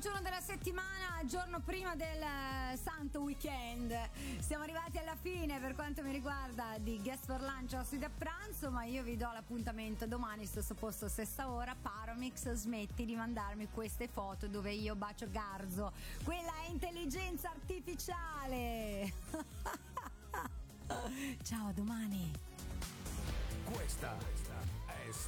giorno della settimana, giorno prima del santo weekend. Siamo arrivati alla fine per quanto mi riguarda di Guest for Lunch ospite a pranzo, ma io vi do l'appuntamento domani, stesso posto, stessa ora. Paramix, smetti di mandarmi queste foto dove io bacio Garzo. Quella è intelligenza artificiale. Ciao, a domani. Questa